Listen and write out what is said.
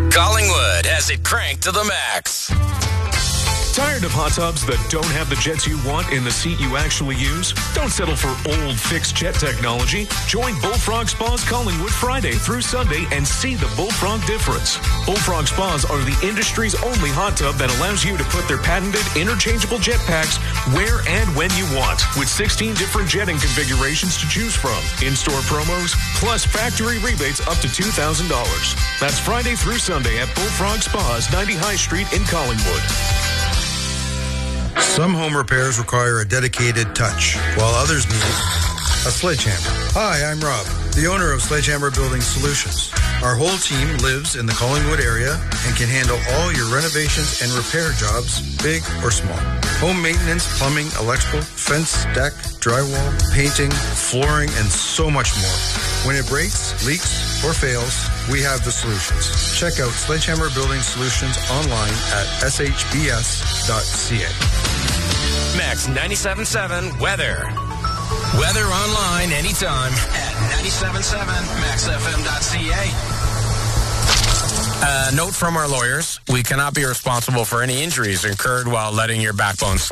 Collingwood has it cranked to the max. Tired of hot tubs that don't have the jets you want in the seat you actually use? Don't settle for old fixed jet technology. Join Bullfrog Spas Collingwood Friday through Sunday and see the Bullfrog difference. Bullfrog Spas are the industry's only hot tub that allows you to put their patented interchangeable jet packs where and when you want, with 16 different jetting configurations to choose from, in-store promos, plus factory rebates up to $2,000. That's Friday through Sunday at Bullfrog Spas, 90 High Street in Collingwood. Some home repairs require a dedicated touch, while others need a sledgehammer. Hi, I'm Rob, the owner of Sledgehammer Building Solutions. Our whole team lives in the Collingwood area and can handle all your renovations and repair jobs, big or small. Home maintenance, plumbing, electrical, fence, deck, drywall, painting, flooring, and so much more. When it breaks, leaks, or fails, we have the solutions. Check out Sledgehammer Building Solutions online at shbs.ca. Max 97.7 weather. Weather online anytime at 97.7maxfm.ca. Note from our lawyers, we cannot be responsible for any injuries incurred while letting your backbone slip.